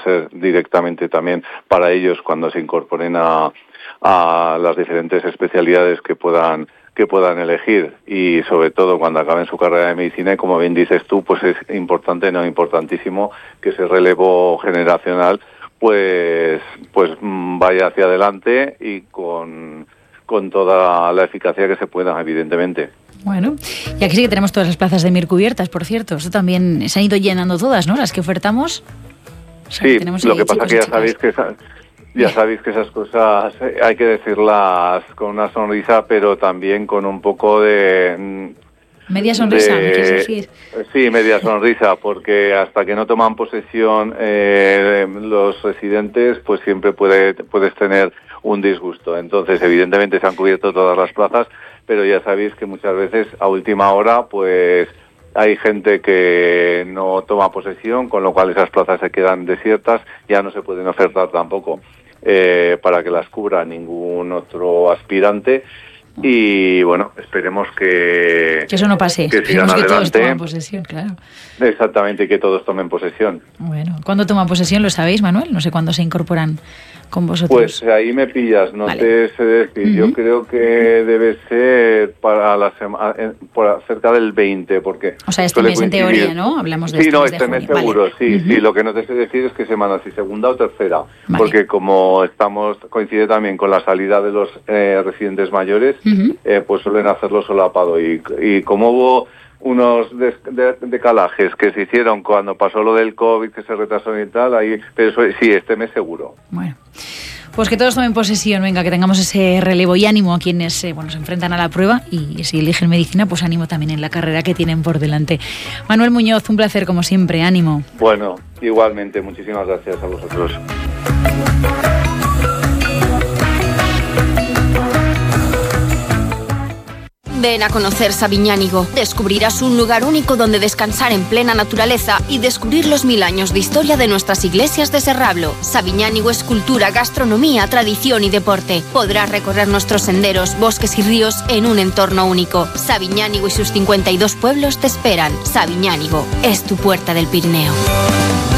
ser directamente también para ellos cuando se incorporen a las diferentes especialidades que puedan elegir, y sobre todo cuando acaben su carrera de medicina, y como bien dices tú, pues es importantísimo que ese relevo generacional pues vaya hacia adelante y con toda la eficacia que se pueda, evidentemente. Bueno, y aquí sí que tenemos todas las plazas de MIR cubiertas, por cierto. Eso también se han ido llenando todas, ¿no? Las que ofertamos. O sea, sí, lo que pasa es que ya sabéis que esas cosas hay que decirlas con una sonrisa, pero también con un poco de... Media sonrisa, ¿me quieres decir? Sí, media sonrisa, porque hasta que no toman posesión los residentes, pues siempre puedes tener un disgusto. Entonces, evidentemente se han cubierto todas las plazas, pero ya sabéis que muchas veces a última hora, pues hay gente que no toma posesión, con lo cual esas plazas se quedan desiertas, ya no se pueden ofertar tampoco para que las cubra ningún otro aspirante. Y bueno, esperemos que eso no pase, que sigan adelante. Que todos tomen posesión, claro. Exactamente, que todos tomen posesión. Bueno, ¿cuándo toman posesión? ¿Lo sabéis, Manuel? No sé cuándo se incorporan con vosotros. Pues ahí me pillas, no te sé decir. Yo creo que debe ser para la semana, cerca del 20, porque... O sea, este mes en teoría, ¿no? Hablamos de este mes seguro, sí. Lo que no te sé decir es qué semana, si segunda o tercera, porque como coincide también con la salida de los residentes mayores, pues suelen hacerlo solapado, y como hubo unos decalajes que se hicieron cuando pasó lo del COVID, que se retrasó y tal, ahí, pero eso, sí, este mes seguro. Bueno, pues que todos tomen posesión, venga, que tengamos ese relevo, y ánimo a quienes se enfrentan a la prueba, y si eligen medicina, pues ánimo también en la carrera que tienen por delante. Manuel Muñoz, un placer como siempre, ánimo. Bueno, igualmente, muchísimas gracias a vosotros. Ven a conocer Sabiñánigo. Descubrirás un lugar único donde descansar en plena naturaleza y descubrir los 1000 años de historia de nuestras iglesias de Serrablo. Sabiñánigo es cultura, gastronomía, tradición y deporte. Podrás recorrer nuestros senderos, bosques y ríos en un entorno único. Sabiñánigo y sus 52 pueblos te esperan. Sabiñánigo es tu puerta del Pirineo.